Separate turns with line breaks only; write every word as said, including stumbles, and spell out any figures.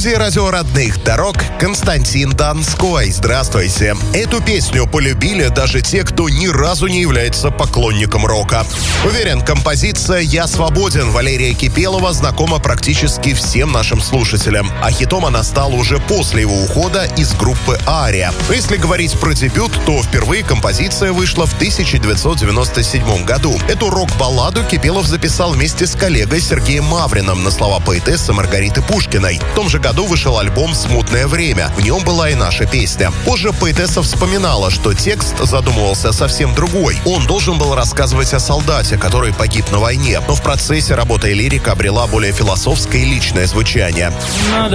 студии радио родных дорог Константин Донской. Здравствуйте. Эту песню полюбили даже те, кто ни разу не является поклонником рока. Уверен, композиция «Я свободен» Валерия Кипелова знакома практически всем нашим слушателям. А хитом она стала уже после его ухода из группы «Ария». Но если говорить про дебют, то впервые композиция вышла в тысяча девятьсот девяносто седьмом году. Эту рок-балладу Кипелов записал вместе с коллегой Сергеем Мавриным на слова поэтессы Маргариты Пушкиной. В том же году вышел альбом «Смутное время». В нем была и наша песня. Позже поэтесса вспоминала, что текст задумывался совсем другой. Он должен был рассказывать о солдате, который погиб на войне. Но в процессе работы лирика обрела более философское и личное звучание.